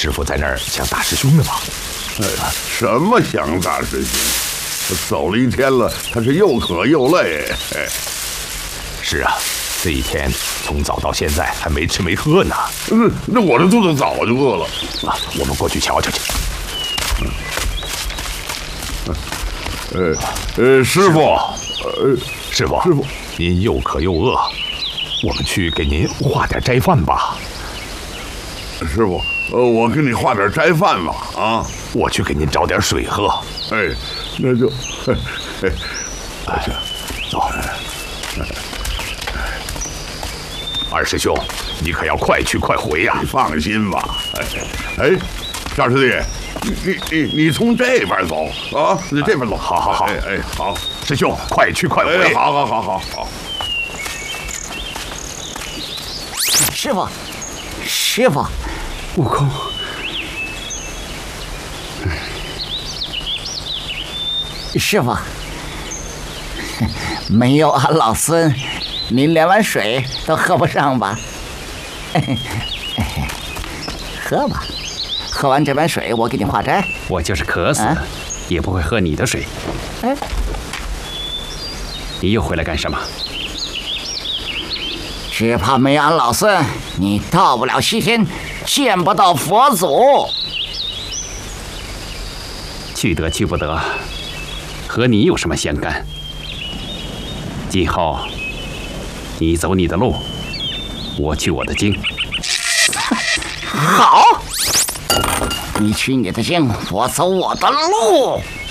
师傅在那儿想打师兄呢吧？ 什么想打师兄？我走了一天了，他是又渴又累。 是啊，这一天从早到现在还没吃没喝呢。 那我的肚子早就饿了。 我们过去瞧瞧去。 师傅， 师傅，您又渴又饿，我们去给您化点斋饭吧。 师傅，我给你化点斋饭吧。啊， 我去给您找点水喝。 那就， 走。二师兄，你可要快去快回呀！ 你放心吧。赵师弟，你从这边走啊，你这边走。 好。 好， 师兄，快去快回。 好。 师傅， 悟空， 师傅，没有俺老孙，您连碗水都喝不上吧？喝吧，喝完这碗水，我给你化斋。 我就是渴死了，也不会喝你的水。你又回来干什么？ 只怕没俺老孙，你到不了西天，见不到佛祖。 去得去不得，和你有什么相干？今后你走你的路，我去我的经。 好，你去你的经，我走我的路。